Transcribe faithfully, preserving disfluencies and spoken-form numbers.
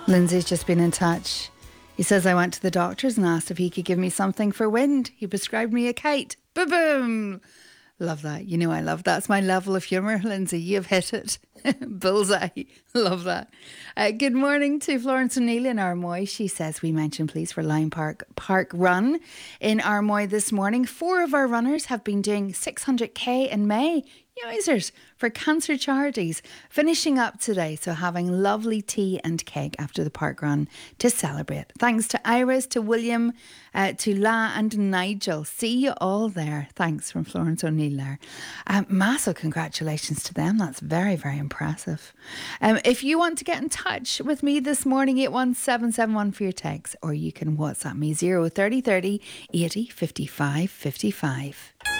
Lindsay's just been in touch. He says, I went to the doctor's and asked if he could give me something for wind. He prescribed me a kite. Boom! Love that. You know I love that. That's my level of humour, Lindsay. You've hit it. Bullseye. Love that. Uh, good morning to Florence O'Neill in Armoy. She says we mention please for Lime Park Park Run in Armoy this morning. Four of our runners have been doing six hundred k in May. Yousers, for cancer charities, finishing up today, so having lovely tea and cake after the park run to celebrate. Thanks to Iris, to William, uh, to La and Nigel. See you all there. Thanks from Florence O'Neill there. Um, massive congratulations to them. That's very, very impressive. Um, if you want to get in touch with me this morning, eight one seven seven one for your text, or you can WhatsApp me zero thirty thirty eighty fifty-five fifty-five.